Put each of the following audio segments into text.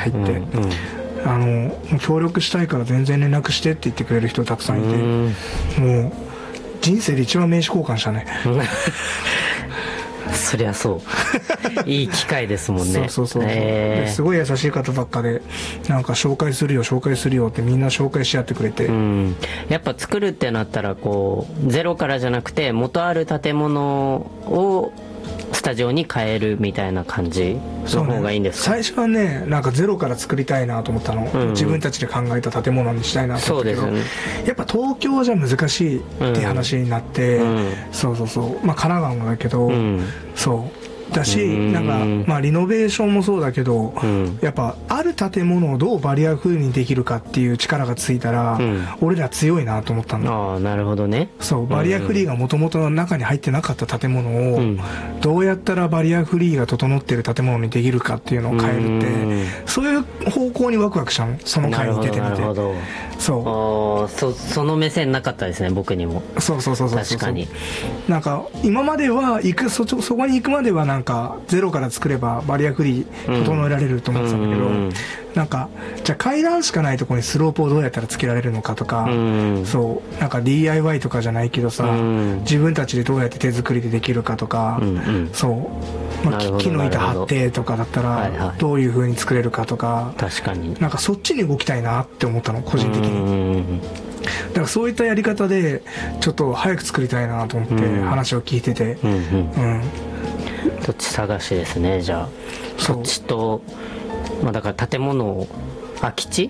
入って、 うんうん、 協力したいから全然連絡してって言ってくれる人たくさんいて、もう人生で一番名刺交換したねそりゃそういい機会ですもんね。 そうですごい優しい方ばっかで、なんか紹介するよってみんな紹介し合ってくれて、 うん、やっぱ作るってなったらこうゼロからじゃなくて元ある建物をスタジオに変えるみたいな感じの方がいいんですか？ 最初はね、なんかゼロから作りたいなと思ったの、自分たちで考えた建物にしたいなと思ったけど、 そうですね、 やっぱ東京じゃ難しいっていう話になって、そうまあ神奈川もだけど、そうだし、なんかまあリノベーションもそうだけど、やっぱある建物をどうバリアフリーにできるかっていう力がついたら、俺ら強いなと思ったんだ。 ああ、なるほどね。 そうバリアフリーがもともと中に入ってなかった建物を、どうやったらバリアフリーが整ってる建物にできるかっていうのを変えるって、そういう方向にワクワクしたの、その回に出てみて。 なるほど。その目線なかったですね、僕にも。 そう確かに。 なんか今まではそこに行くまではなんかゼロから作ればバリアフリー整えられると思ってたんだけど、なんかじゃあ階段しかないところにスロープをどうやったらつけられるのかとか、そうなんか DIY とかじゃないけどさ、自分たちでどうやって手作りでできるかとか、そうまあ、木の板張ってとかだったらどういう風に作れるかとか、 確かになんかそっちに動きたいなって思ったの、個人的に。だからそういったやり方でちょっと早く作りたいなと思って話を聞いてて、 どっち探しですね。じゃあそっちと、まあ、だから建物を空き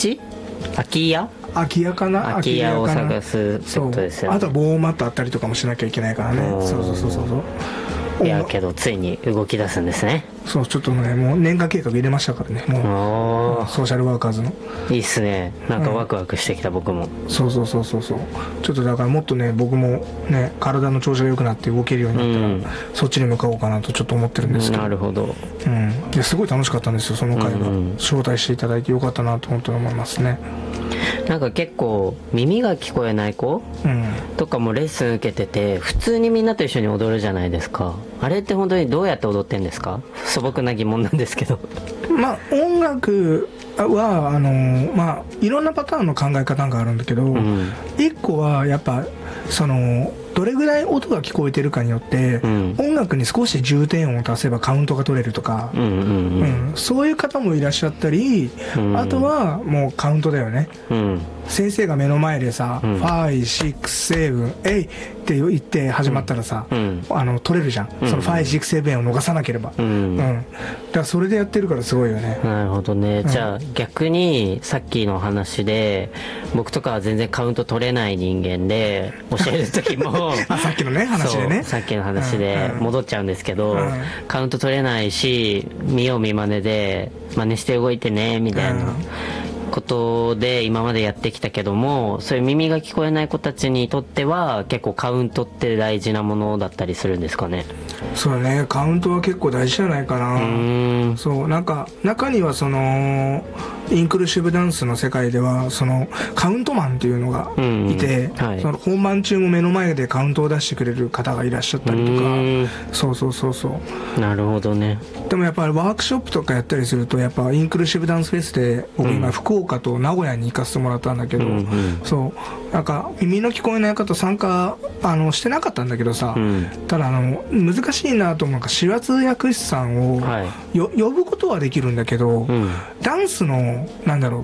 家かな、空き家を探すってことですよね。 あとは防音マットあったりとかもしなきゃいけないからね。 いやけどついに動き出すんですね。 そうちょっとね、もう年間計画入れましたからね、もうソーシャルワーカーズの。 いいっすね、なんかワクワクしてきた、僕も。 そうちょっとだからもっとね、僕もね体の調子が良くなって動けるようになったら、そっちに向かおうかなとちょっと思ってるんですけど。 なるほど。 ですごい楽しかったんですよ、その回は。招待していただいてよかったなと本当に思いますね。 なんか結構耳が聞こえない子、とかもレッスン受けてて、普通にみんなと一緒に踊るじゃないですか。あれって本当にどうやって踊ってんですか？素朴な疑問なんですけどまあ音楽はまあいろんなパターンの考え方があるんだけど、一個はやっぱどれぐらい音が聞こえてるかによって、音楽に少し重点音を足せばカウントが取れるとか、そういう方もいらっしゃったり、あとはもうカウントだよね。先生が目の前でさ、5、6、7、8って言って始まったらさ、取れるじゃん、その5、6、7を逃さなければ。だからそれでやってるからすごいよね。 なるほどね。じゃあ逆にさっきの話で、僕とかは全然カウント取れない人間で教える時もさっきのね話でね、 さっきの話で戻っちゃうんですけど、カウント取れないし、見よう見まねで真似して動いてねみたいなことで今までやってきたけども、そういう耳が聞こえない子たちにとっては結構カウントって大事なものだったりするんですかね？ そうだね、カウントは結構大事じゃないかな。そうなんか中にはそのインクルーシブダンスの世界ではそのカウントマンっていうのがいて、その本番中も目の前でカウントを出してくれる方がいらっしゃったりとか。そうなるほどね。 でもやっぱりワークショップとかやったりすると、やっぱインクルーシブダンスフェスで僕今福岡と名古屋に行かせてもらったんだけど、そうなんか耳の聞こえない方参加してなかったんだけどさ、ただ難しいなと思うのが、手話通訳師さんを、呼ぶことはできるんだけど、ダンスのなんだろう、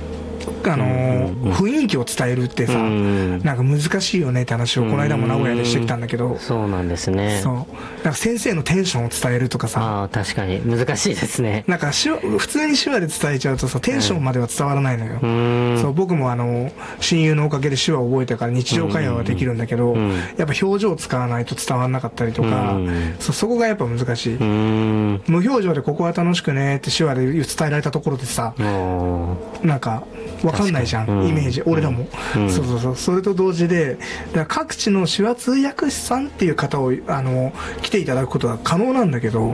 雰囲気を伝えるってさ、なんか難しいよねって話をこの間も名古屋でしてきたんだけど。 そうなんですね。 そうなんか先生のテンションを伝えるとかさ、 確かに難しいですね。 なんか普通に手話で伝えちゃうとさ、テンションまでは伝わらないのよ。そう僕も親友のおかげで手話を覚えたから日常会話はできるんだけど、やっぱ表情を使わないと伝わらなかったりとか、そこがやっぱ難しい。無表情でここは楽しくねって手話で伝えられたところでさ、なんか分かんないじゃん、イメージ、俺らも。それと同時で、だから各地の手話通訳師さんっていう方を来ていただくことは可能なんだけど、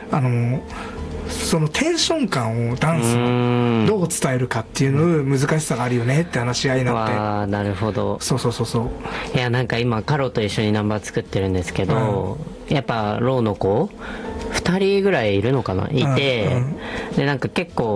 そのテンション感をダンスのどう伝えるかっていうの難しさがあるよねって話し合いになって。 なるほど。いやなんか今カロと一緒にナンバー作ってるんですけど、やっぱローの子2人ぐらいいるのかな、いて、でなんか結構